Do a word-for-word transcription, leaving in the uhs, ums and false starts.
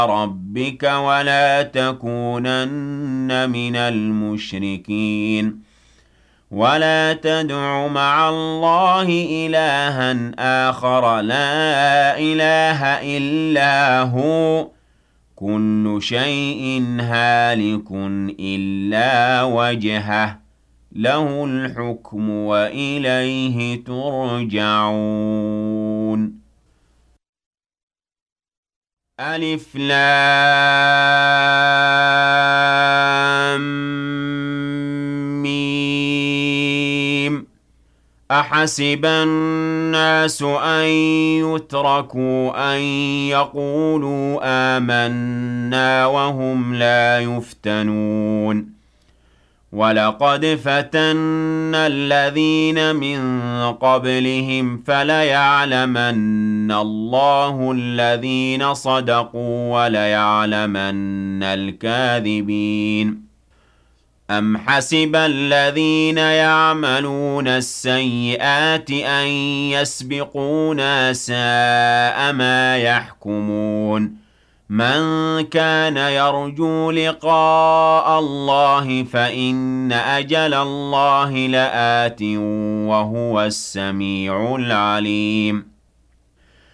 ربك ولا تكونن من المشركين ولا تدع مع الله إلها آخر لا إله إلا هو كل شيء هالك إلا وجهه له الحكم وإليه ترجعون ألف لام ميم أحسب الناس أن يتركوا أن يقولوا آمنا وهم لا يفتنون ولقد فتنا الذين من قبلهم فليعلمن الله الذين صدقوا وليعلمن الكاذبين أم حسب الذين يعملون السيئات أن يسبقونا ساء ما يحكمون من كان يرجو لقاء الله فإن أجل الله لآت وهو السميع العليم